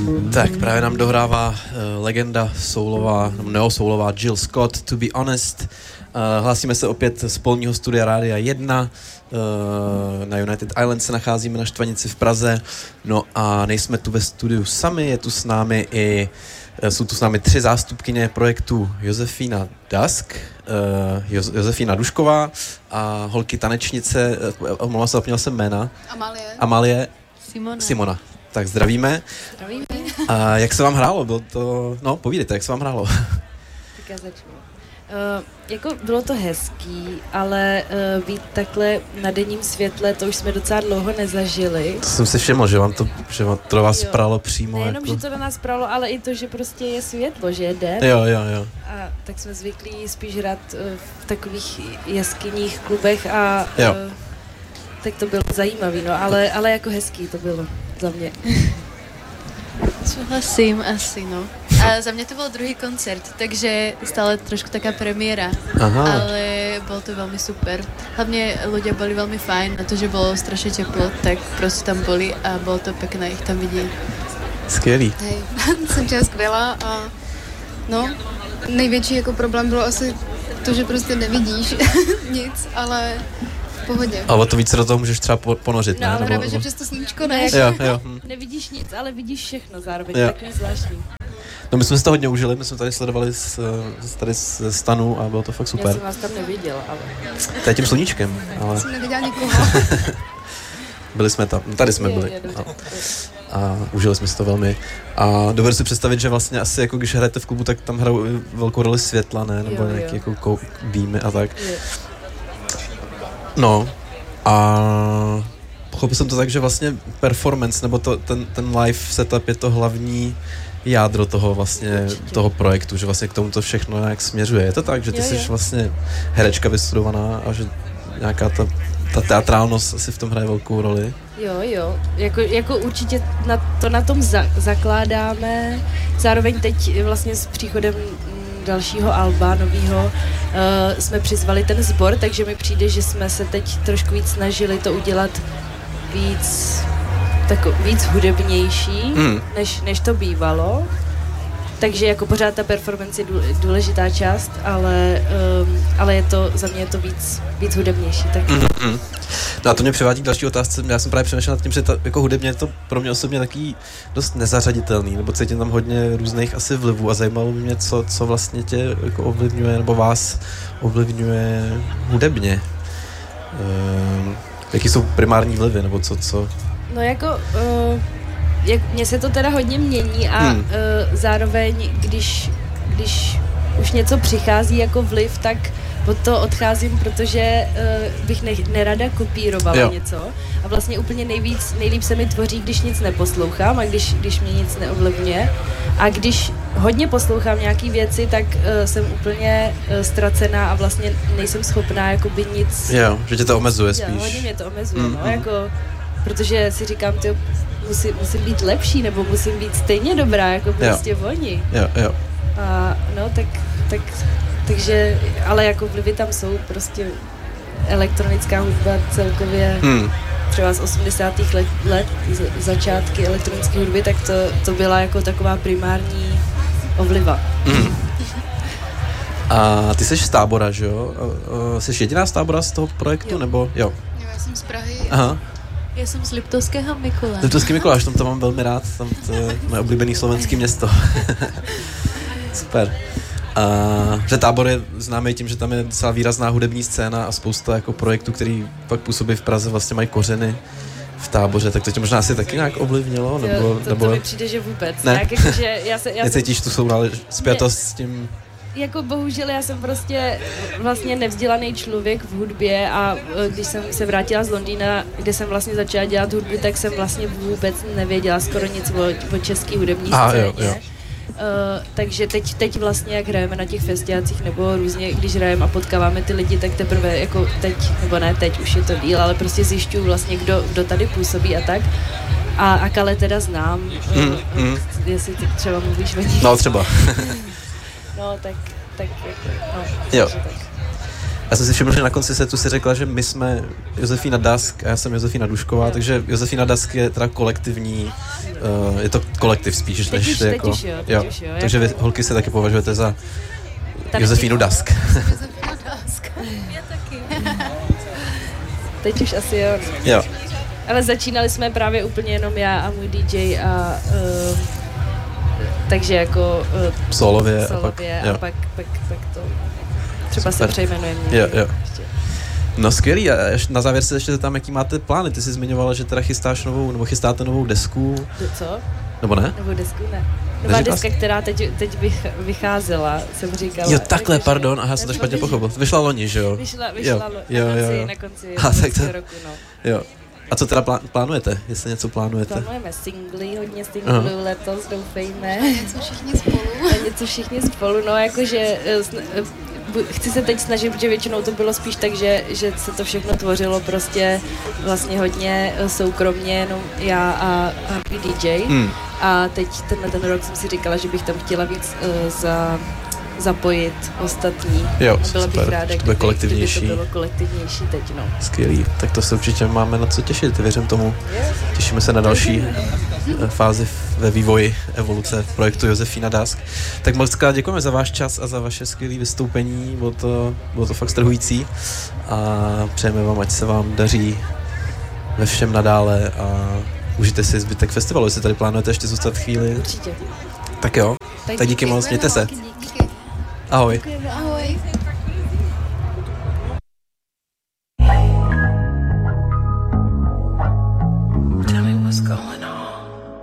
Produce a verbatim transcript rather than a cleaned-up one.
Tak právě nám dohrává uh, legenda soulová, neosoulová Jill Scott, To Be Honest. Uh, hlásíme se opět z polního studia Rádia jedna. Uh, na United Island se nacházíme na Štvanici v Praze. No a nejsme tu ve studiu sami, je tu s námi i jsou tu s námi tři zástupkyně projektu Josefína Dusk, uh, jo- Josefína Dušková a holky tanečnice, omlouvám se, zapomněl jsem jména. Amalie. Amalie. Simona. Simona. Tak zdravíme. Zdravíme. A jak se vám hrálo? Bylo to, no povídejte, jak se vám hrálo? Tak já začnu. Uh, jako bylo to hezký, ale uh, být takhle na denním světle, to už jsme docela dlouho nezažili. To jsem si všiml, že vám to, že vám to do vás Jo. pralo přímo. Nejenom, jako... že to do nás pralo, ale i to, že prostě je světlo, že je den. Jo, jo, jo. A tak jsme zvyklí spíš hrát uh, v takových jeskyních klubech a Jo. uh, tak to bylo zajímavý, no, ale, ale jako hezký to bylo za mě. Souhlasím asi, no. A za mě to byl druhý koncert, takže stále trošku taká premiéra, Aha. ale bylo to velmi super. Hlavně ľudia byli velmi fajn, na to, že bylo strašně teplo, tak prostě tam byli a bylo to pěkné ich tam vidět. Skvělý. Hej, jsem tě skvělá a no, největší jako problém bylo asi to, že prostě nevidíš nic, ale v pohodě. A o to více do toho můžeš třeba po- ponořit, No, ne? ale Nebo, Právě, že nebo... přes to sluníčko ne. Jo, jo. Hm. Nevidíš nic, ale vidíš všechno zároveň, Jo. takový zvláštní. No my jsme si to hodně užili, my jsme tady sledovali z, z, tady z stanu a bylo to fakt Já super. jsem vás tam neviděla, ale... To je tím sluníčkem, ale Jsem neviděla nikoho. byli jsme tam, tady jsme Je, byli. je, dobře. A, a užili jsme si to velmi. A dovedu si představit, že vlastně asi jako když hrajete v klubu, tak tam hrajou i velkou roli světla, ne? Nebo Jo, nějaký jo. jako kou- dýmy a tak. Je. No a pochopil jsem to tak, že vlastně performance nebo to, ten, ten live setup je to hlavní jádro toho vlastně, Určitě. toho projektu, že vlastně k tomu to všechno nějak směřuje. Je to tak, že ty Jo, jsi jo. vlastně herečka vystudovaná a že nějaká ta, ta teatrálnost asi v tom hraje velkou roli? Jo, jo, jako, jako určitě na to na tom za, zakládáme, zároveň teď vlastně s příchodem mm, dalšího alba, novýho, uh, jsme přizvali ten sbor, takže mi přijde, že jsme se teď trošku víc snažili to udělat víc, tako, víc hudebnější, Mm. než, než to bývalo. Takže jako pořád ta performance je důle- důležitá část, ale, um, ale je to, za mě je to víc, víc hudebnější. Tak. Mm-hmm. No a to mě přivádí k další otázce. Já jsem právě přemýšlel nad tím, že ta, jako hudebně je to pro mě osobně takový dost nezařaditelný, nebo cítím tam hodně různých asi vlivů a zajímalo by mě, co, co vlastně tě jako ovlivňuje, nebo vás ovlivňuje hudebně. Ehm, jaký jsou primární vlivy, nebo co, co? No jako, uh, jak, mně se to teda hodně mění a Hmm. uh, zároveň, když, když už něco přichází jako vliv, tak od toho odcházím, protože uh, bych ne, nerada kopírovala Jo. něco a vlastně úplně nejvíc, nejlíp se mi tvoří, když nic neposlouchám a když, když mě nic neovlivňuje a když hodně poslouchám nějaký věci, tak uh, jsem úplně uh, ztracená a vlastně nejsem schopná jakoby nic Jo, že tě to omezuje Jo, hodně spíš. mě to omezuje, Mm, no, mm. jako, protože si říkám, ty musím, musím být lepší, nebo musím být stejně dobrá, jako prostě oni. Jo, jo. A no, tak, tak, takže, ale jako vlivy tam jsou, prostě elektronická hudba celkově, Hmm. třeba z osmdesátých let, let z- začátky elektronické hudby, tak to, to byla jako taková primární ovliva. Mm. A ty jsi z Tábora, že jo? A- a Jsi jediná z Tábora z toho projektu, Jo. nebo jo? Jo, já jsem z Prahy. Aha. Já jsem z Liptovského Mikuláše. Liptovský Mikuláš, tam to mám velmi rád, tam to je moje oblíbený slovenský město. Super. A, že Tábor je známý tím, že tam je docela výrazná hudební scéna a spousta jako projektů, který pak působí v Praze, vlastně mají kořeny v Táboře, tak to tě možná asi taky nějak ovlivnilo, nebo, Jo, to, nebo to mi přijde, že vůbec. Ne. Ne. Jak, že já se, já jsem, necítíš tu sounále zpětost s tím? jako bohužel já jsem prostě vlastně nevzdělaný člověk v hudbě a e, když jsem se vrátila z Londýna, kde jsem vlastně začala dělat hudbu, tak jsem vlastně vůbec nevěděla skoro nic o, o český hudební Aha, scéně. jo, jo. Uh, takže teď, teď vlastně, jak hrajeme na těch festiácích nebo různě, když hrajeme a potkáváme ty lidi, tak teprve jako teď, nebo ne teď, už je to díl, ale prostě zjišťuju vlastně, kdo, kdo tady působí a tak. A, a Kale teda znám, Mm, uh, mm. uh, jestli ty třeba mluvíš o ní. No třeba. No, tak, tak jako, no, Jo. takže tak. Já jsem si všiml, že na konci setu si řekla, že my jsme Josefína Dask a já jsem Josefína Dušková, takže Josefína Dask je teda kolektivní, uh, je to kolektiv spíš, než už, jako... Teď už jo, teď jo. Už jo. Takže vy, holky se taky považujete za Tady Josefínu Dask. Josefína Dask. Já taky. Teď už asi jo. Jo. Ale začínali jsme právě úplně jenom já a můj D J a uh, takže jako uh, solově, solově a, pak, a pak, pak, pak to třeba super. se přejmenujeme. Jo, jo. No skvělý, a na závěr se ještě tam, jaký máte plány. Ty jsi zmiňovala, že teda chystáš novou, nebo chystáte novou desku. Co? Nebo ne? Novou desku, ne. Nová Neříkala deska, jsi? která teď, teď bych vycházela, jsem říkala. Jo, takhle, jako, pardon, aha, jsem to špatně pochopil. Vyšla loni, že jo? Vyšla, vyšla jo, lo, jo, na konci, jo, jo. na konci Ha, tak to, roku, no. Jo. A co teda plán, plánujete? Jestli něco plánujete? Plánujeme singly, hodně singlů Aha. letos, doufejme. Něco všichni spolu. A něco všichni spolu, no jakože chci se teď snažit, protože většinou to bylo spíš tak, že, že se to všechno tvořilo prostě vlastně hodně soukromně, jenom já a, a D J. Hmm. A teď tenhle ten rok jsem si říkala, že bych tam chtěla víc uh, za, zapojit ostatní. Jo, a byla bych super, ráda, že to bude kdyby, kolektivnější. kdyby to bylo kolektivnější teď, no. Skvělý, tak to se určitě máme na co těšit, věřím tomu. Těšíme se na další fázi ve vývoji evoluce projektu Josefína Dask. Tak moc krát děkujeme za váš čas a za vaše skvělé vystoupení, bylo to, bylo to fakt strhující a přejeme vám, ať se vám daří ve všem nadále a užijte si zbytek festivalu, jestli tady plánujete ještě zůstat chvíli. Určitě. Tak jo, Tak tak díky moc, mějte se. Díky. Ahoj. Děkujeme. Ahoj.